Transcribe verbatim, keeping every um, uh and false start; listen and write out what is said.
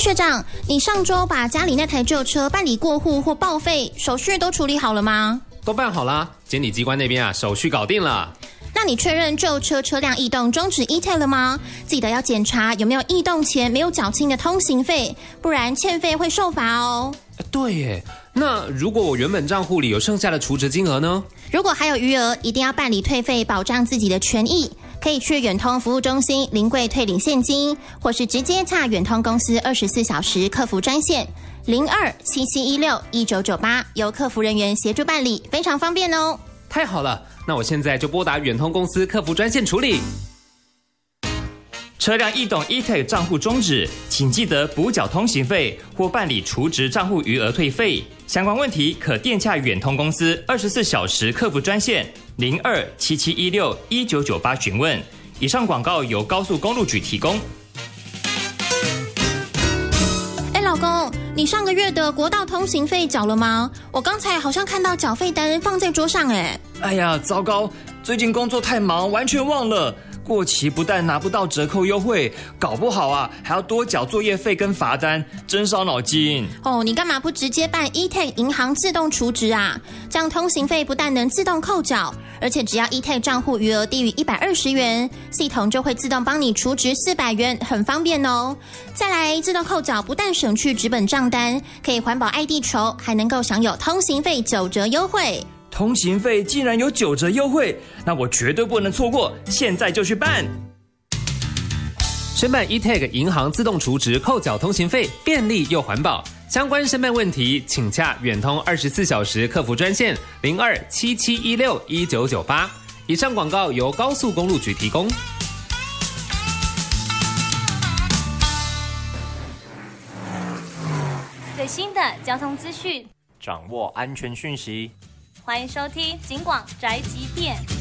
学长，你上周把家里那台旧车办理过户或报废，手续都处理好了吗？ 都办好啦，监理机关那边啊，手续搞定了。 那你确认旧车车辆异动终止 E T A G 了吗？记得要检查有没有异动前没有缴清的通行费，不然欠费会受罚哦。 对耶，那如果我原本账户里有剩下的储值金额呢？ 如果还有余额，一定要办理退费，保障自己的权益。可以去远通服务中心临柜退领现金，或是直接洽远通公司二十四小时客服专线零二七七一六一九九八，由客服人员协助办理，非常方便哦。 太好了，那我现在就拨打远通公司客服专线处理。 车辆异动 E T A G 账户终止，请记得补缴通行费或办理储值账户余额退费。相关问题可电洽远通公司二十四小时客服专线零二七七一六一九九八询问。以上广告由高速公路局提供。 哎，老公，你上个月的国道通行费缴了吗？我刚才好像看到缴费单放在桌上哎。 哎呀，糟糕，最近工作太忙，完全忘了。过期不但拿不到折扣优惠，搞不好啊还要多缴作业费跟罚单，真伤脑筋。 哦，你干嘛不直接办 E T A G 银行自动储值啊？这样通行费不但能自动扣缴，而且只要 E T A G 账户余额低于一百二十元，系统就会自动帮你储值四百元，很方便哦。再来，自动扣缴不但省去纸本账单，可以环保爱地球，还能够享有通行费九折优惠。 通行费竟然有九折优惠，那我绝对不能错过，现在就去办。 申办 E T A G 银行自动储值扣缴通行费，便利又环保。相关申办问题，请洽远通二十四小时客服专线零二七七一六一九九八。以上广告由高速公路局提供。 最新的交通资讯， 掌握安全讯息。 欢迎收听警广宅急便。